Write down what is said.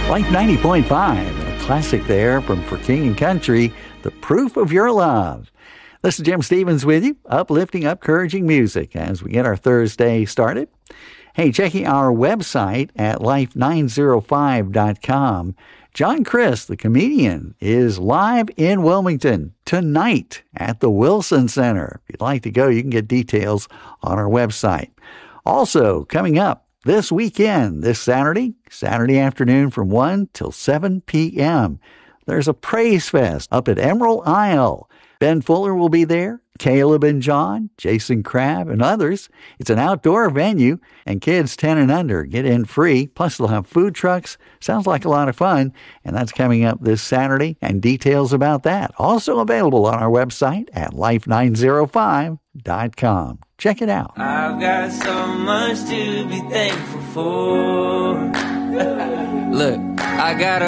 Like 90.5, a classic there from For King and Country, The Proof of Your Love. This is Jim Stevens with you, uplifting, encouraging music as we get our Thursday started. Hey, checking our website at life905.com. John Crist, the comedian, is live in Wilmington tonight at the Wilson Center. If you'd like to go, you can get details on our website. Also, coming up this weekend, this Saturday afternoon from 1 till 7 p.m., there's a Praise Fest up at Emerald Isle. Ben Fuller will be there, Caleb and John, Jason Crabb, and others. It's an outdoor venue, and kids 10 and under get in free. Plus, they'll have food trucks. Sounds like a lot of fun, and that's coming up this Saturday, and details about that also available on our website at life905.com. Check it out. I've got so much to be thankful for. Look, I got a